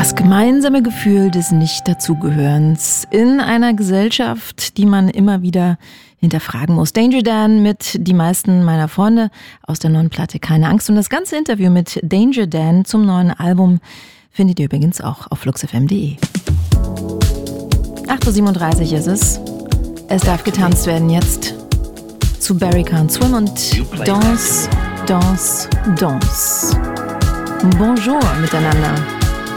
Das gemeinsame Gefühl des Nicht-Dazugehörens in einer Gesellschaft, die man immer wieder hinterfragen muss. Danger Dan mit Die meisten meiner Freunde aus der neuen Platte Keine Angst. Und das ganze Interview mit Danger Dan zum neuen Album findet ihr übrigens auch auf fluxfm.de. 8.37 Uhr ist es. Es darf getanzt werden jetzt zu Barry Can't Swim und Danse, Danse, Danse. Bonjour miteinander.